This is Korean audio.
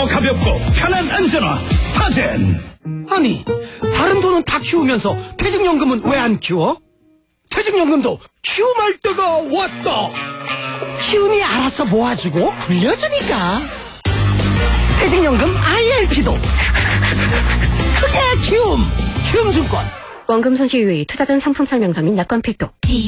더 가볍고 편한 안전화 스타젠. 아니, 다른 돈은 다 키우면서 퇴직연금은 왜 안 키워? 퇴직연금도 키움할 때가 왔다. 키움이 알아서 모아주고 굴려주니까. 퇴직연금 IRP도 크게 키움. 키움증권. 원금 손실 유의, 투자 전 상품 설명서 및 약관 필독.